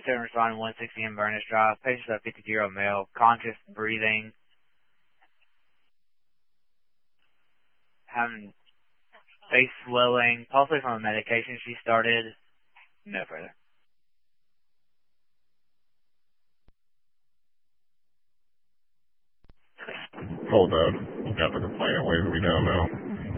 37 responding 160 in Burness Drive. Patient's a 50-year-old male, conscious, breathing, having face swelling, possibly from a medication she started. No further. Hold up. We got the complaint. Where are we down now?